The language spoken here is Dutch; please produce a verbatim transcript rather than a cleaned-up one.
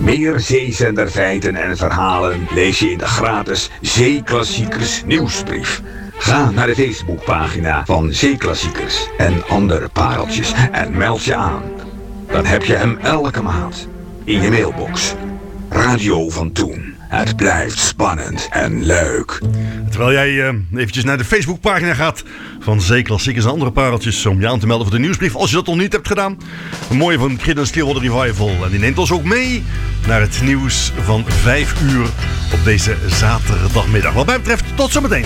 Meer zeezenderfeiten en verhalen lees je in de gratis Zeeklassiekers nieuwsbrief. Ga naar de Facebookpagina van Zeeklassiekers en andere pareltjes en meld je aan. Dan heb je hem elke maand in je mailbox. Radio van toen. Het blijft spannend en leuk. Terwijl jij uh, eventjes naar de Facebookpagina gaat van Zeeklassiekers en andere pareltjes om je aan te melden voor de nieuwsbrief, als je dat nog niet hebt gedaan. Een mooie van Creedence Clearwater Revival. En die neemt ons ook mee naar het nieuws van vijf uur op deze zaterdagmiddag. Wat mij betreft, tot zometeen.